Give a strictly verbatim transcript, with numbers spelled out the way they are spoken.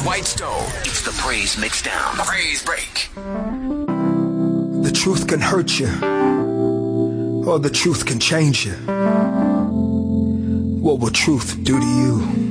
Dwight Stone. It's the Praise Mixdown. Praise Break. The truth can hurt you, or the truth can change you. What will truth do to you?